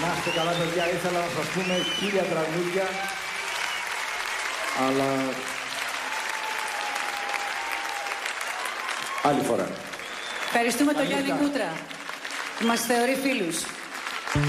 Να είστε καλά, παιδιά. Ήθελα να σας πούμε 1000 τραγούδια, αλλά άλλη φορά. Ευχαριστούμε τον Γιάννη Κούτρα που μας θεωρεί φίλους.